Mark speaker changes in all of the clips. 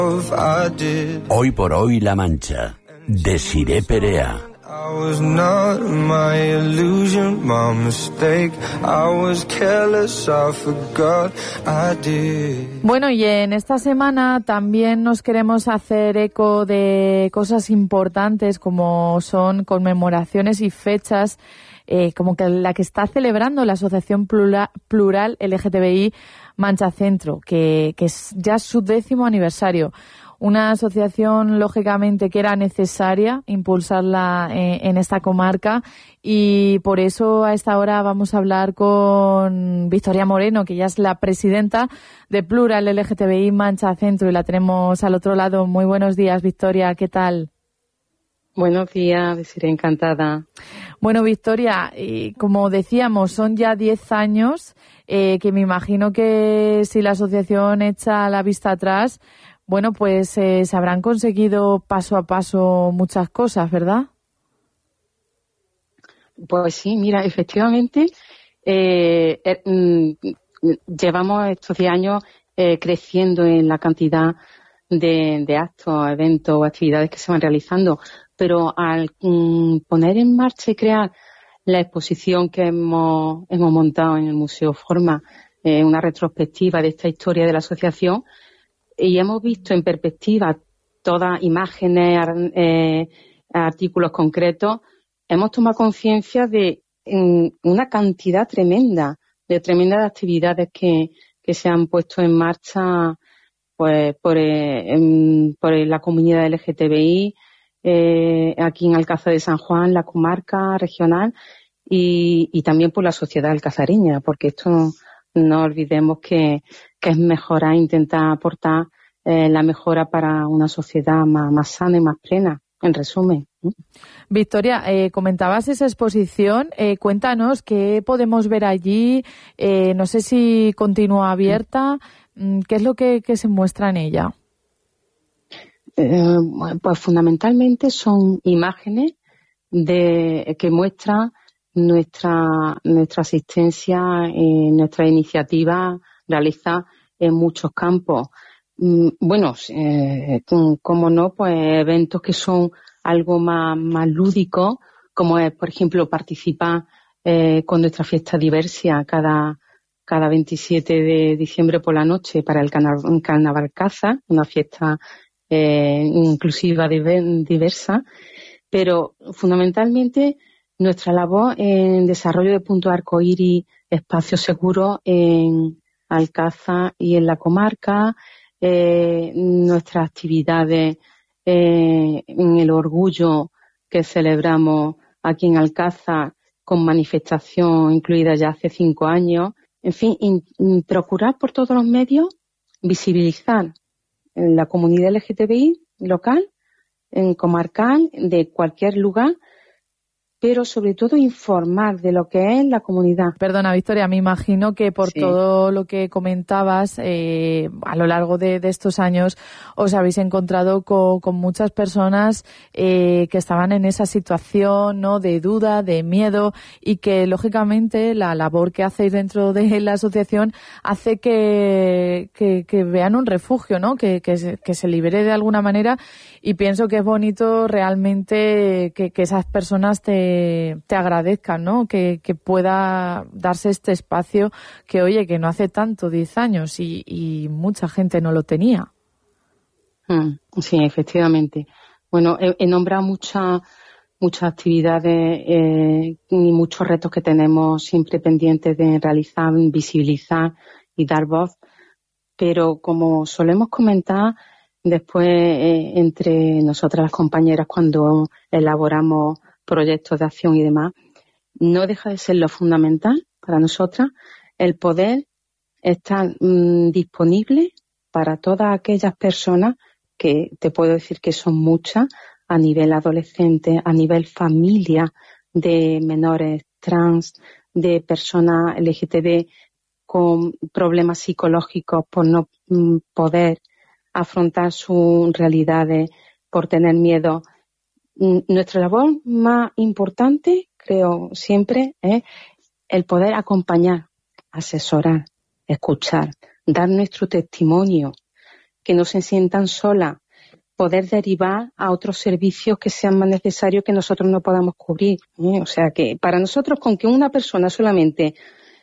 Speaker 1: Hoy por hoy La Mancha. Desiré Perea.
Speaker 2: Bueno, y en esta semana también nos queremos hacer eco de cosas importantes como son conmemoraciones y fechas como que la que está celebrando la Asociación Plural LGTBI Mancha Centro, que es ya su 10º aniversario. Una asociación, lógicamente, que era necesaria impulsarla en esta comarca, y por eso a esta hora vamos a hablar con Victoria Moreno, que ya es la presidenta de Plural LGTBI Mancha Centro, y la tenemos al otro lado. Muy buenos días, Victoria, ¿qué tal?
Speaker 3: Buenos días, Desiree, encantada.
Speaker 2: Bueno, Victoria, como decíamos, son ya 10 años, que me imagino que si la asociación echa la vista atrás, bueno, pues se habrán conseguido paso a paso muchas cosas, ¿verdad?
Speaker 3: Pues sí, mira, efectivamente, llevamos estos 10 años creciendo en la cantidad de actos, eventos o actividades que se van realizando, pero al poner en marcha y crear la exposición que hemos montado en el Museo Forma, una retrospectiva de esta historia de la asociación, y hemos visto en perspectiva todas imágenes, artículos concretos, hemos tomado conciencia de una cantidad tremenda de actividades que se han puesto en marcha pues por la comunidad LGTBI, aquí en Alcázar de San Juan, la comarca regional, y también por la sociedad alcazareña, porque esto no olvidemos que es mejorar, intentar aportar la mejora para una sociedad más sana y más plena, en resumen.
Speaker 2: Victoria, comentabas esa exposición, cuéntanos qué podemos ver allí, no sé si continúa abierta, ¿qué es lo que se muestra en ella?
Speaker 3: Pues fundamentalmente son imágenes que muestran nuestra asistencia, nuestra iniciativa realizada en muchos campos. Bueno, como no, pues eventos que son algo más lúdicos, como es, por ejemplo, participar con nuestra fiesta Diversia cada 27 de diciembre por la noche para el Carnaval Alcázar, una fiesta inclusiva, diversa, pero fundamentalmente nuestra labor en desarrollo de puntos arcoíris, espacios seguros en Alcázar y en la comarca, nuestras actividades en el orgullo que celebramos aquí en Alcázar con manifestación incluida ya hace 5 años. En fin, procurar por todos los medios visibilizar la comunidad LGTBI local, en comarcal, de cualquier lugar, pero sobre todo informar de lo que es la comunidad.
Speaker 2: Perdona, Victoria, me imagino que por todo lo que comentabas, a lo largo de estos años os habéis encontrado con muchas personas que estaban en esa situación, ¿no?, de duda, de miedo, y que lógicamente la labor que hacéis dentro de la asociación hace que vean un refugio, ¿no?, que se libere de alguna manera, y pienso que es bonito realmente que esas personas te agradezcan, ¿no?, que pueda darse este espacio que, oye, que no hace tanto, 10 años, y mucha gente no lo tenía.
Speaker 3: Sí, efectivamente. Bueno, he nombrado muchas actividades y muchos retos que tenemos siempre pendientes de realizar, visibilizar y dar voz, pero como solemos comentar después entre nosotras las compañeras cuando elaboramos proyectos de acción y demás, no deja de ser lo fundamental para nosotras el poder estar disponible para todas aquellas personas, que te puedo decir que son muchas, a nivel adolescente, a nivel familia, de menores trans, de personas LGTB con problemas psicológicos por no poder afrontar sus realidades, por tener miedo. Nuestra labor más importante, creo siempre, es el poder acompañar, asesorar, escuchar, dar nuestro testimonio, que no se sientan solas, poder derivar a otros servicios que sean más necesarios que nosotros no podamos cubrir. O sea que para nosotros, con que una persona solamente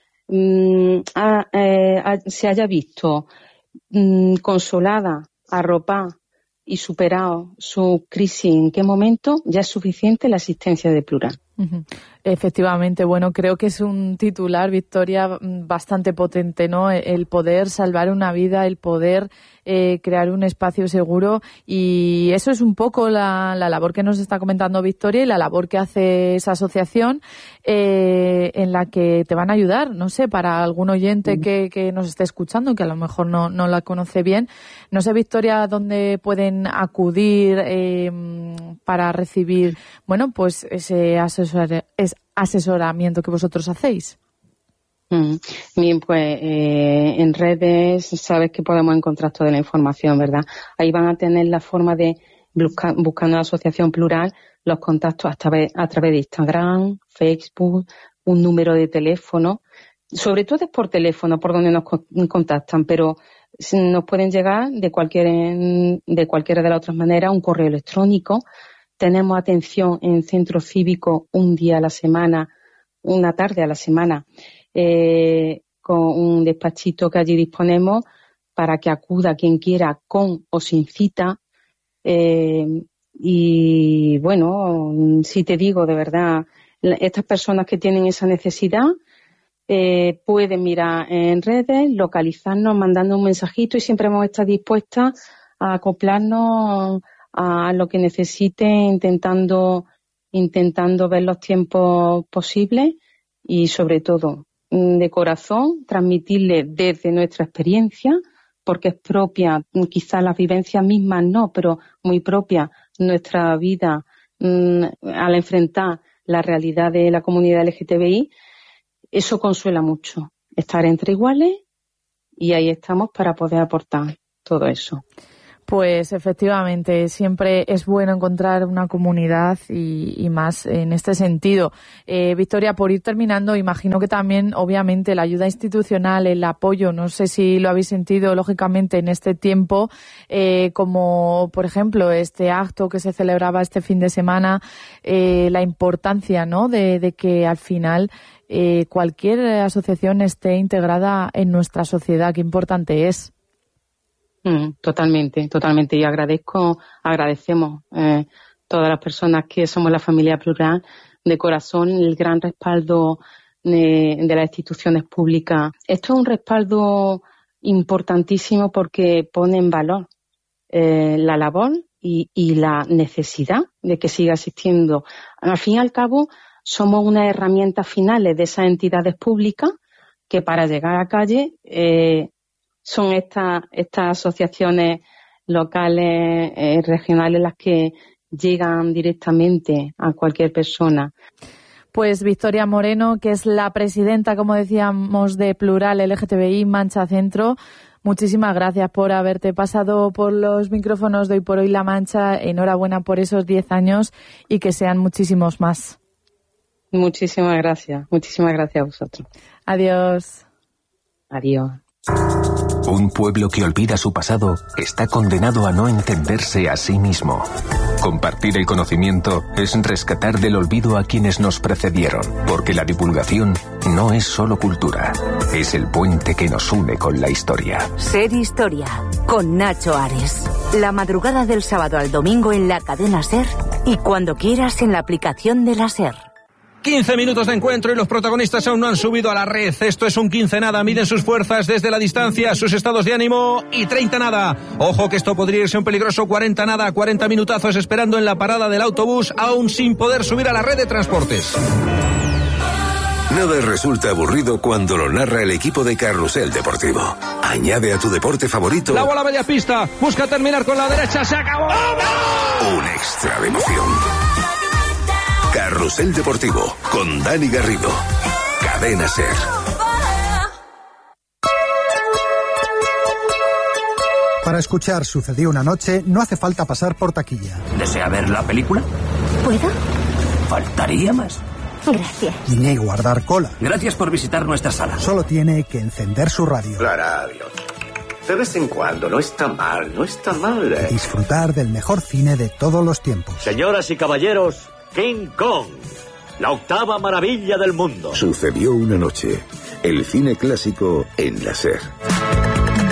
Speaker 3: se haya visto consolada, arropada y superado su crisis, ¿en qué momento? Ya es suficiente la existencia de Plural.
Speaker 2: Uh-huh. Efectivamente, bueno, creo que es un titular, Victoria, bastante potente, ¿no? El poder salvar una vida, el poder crear un espacio seguro, y eso es un poco la labor que nos está comentando Victoria y la labor que hace esa asociación, en la que te van a ayudar, no sé, para algún oyente que nos esté escuchando, que a lo mejor no la conoce bien. No sé, Victoria, dónde pueden acudir para recibir, bueno, pues ese asesoramiento que vosotros hacéis.
Speaker 3: Bien, pues en redes sabes que podemos encontrar toda la información, ¿verdad? Ahí van a tener la forma de buscando la Asociación Plural, los contactos a través de Instagram, Facebook, un número de teléfono. Sobre todo es por teléfono por donde nos contactan, pero nos pueden llegar de cualquiera de las otras maneras, un correo electrónico. Tenemos atención en centro cívico un día a la semana, una tarde a la semana, con un despachito que allí disponemos para que acuda quien quiera con o sin cita. Y bueno, si te digo de verdad, estas personas que tienen esa necesidad pueden mirar en redes, localizarnos, mandando un mensajito, y siempre hemos estado dispuestas a acoplarnos a lo que necesiten, intentando ver los tiempos posibles y sobre todo de corazón transmitirle desde nuestra experiencia, porque es propia, quizás las vivencias mismas no, pero muy propia nuestra vida al enfrentar la realidad de la comunidad LGTBI. Eso consuela mucho, estar entre iguales, y ahí estamos para poder aportar todo eso.
Speaker 2: Pues efectivamente, siempre es bueno encontrar una comunidad y más en este sentido. Victoria, por ir terminando, imagino que también, obviamente, la ayuda institucional, el apoyo, no sé si lo habéis sentido, lógicamente, en este tiempo, como, por ejemplo, este acto que se celebraba este fin de semana, la importancia, ¿no?, de que al final cualquier asociación esté integrada en nuestra sociedad. Qué importante es. Totalmente. Y agradecemos todas las personas que somos la familia Plural, de corazón, el gran respaldo de las instituciones públicas. Esto es un respaldo importantísimo porque pone en valor la labor y la necesidad de que siga existiendo. Al fin y al cabo, somos unas herramientas finales de esas entidades públicas que, para llegar a calle, son estas asociaciones locales, regionales, las que llegan directamente a cualquier persona. Pues Victoria Moreno, que es la presidenta, como decíamos, de Plural LGTBI Mancha Centro, muchísimas gracias por haberte pasado por los micrófonos de Hoy por Hoy La Mancha. Enhorabuena por esos 10 años y que sean muchísimos más. Muchísimas gracias a vosotros. Adiós. Adiós.
Speaker 4: Un pueblo que olvida su pasado está condenado a no entenderse a sí mismo. Compartir el conocimiento es rescatar del olvido a quienes nos precedieron, porque la divulgación no es solo cultura, es el puente que nos une con la historia.
Speaker 5: Ser Historia, con Nacho Ares. La madrugada del sábado al domingo en la cadena SER y cuando quieras en la aplicación de la SER.
Speaker 6: 15 minutos de encuentro y los protagonistas aún no han subido a la red. Esto es un 15 nada. Miden sus fuerzas desde la distancia, sus estados de ánimo, y 30 nada. Ojo que esto podría irse un peligroso 40 nada. 40 minutazos esperando en la parada del autobús, aún sin poder subir a la red de transportes.
Speaker 7: Nada resulta aburrido cuando lo narra el equipo de Carrusel Deportivo. Añade a tu deporte favorito
Speaker 6: la bola media pista, busca terminar con la derecha, se acabó.
Speaker 7: Un extra de emoción. Carrusel Deportivo, con Dani Garrido. Cadena SER.
Speaker 8: Para escuchar Sucedió una noche, no hace falta pasar por taquilla.
Speaker 1: ¿Desea ver la película?
Speaker 9: ¿Puedo?
Speaker 1: Faltaría más.
Speaker 9: Gracias.
Speaker 8: Ni guardar cola.
Speaker 1: Gracias por visitar nuestra sala.
Speaker 8: Solo tiene que encender su radio.
Speaker 7: La radio.
Speaker 9: De vez en cuando, no está mal, no está mal.
Speaker 8: Disfrutar del mejor cine de todos los tiempos.
Speaker 10: Señoras y caballeros, King Kong, la octava maravilla del mundo.
Speaker 7: Sucedió una noche. El cine clásico en la SER.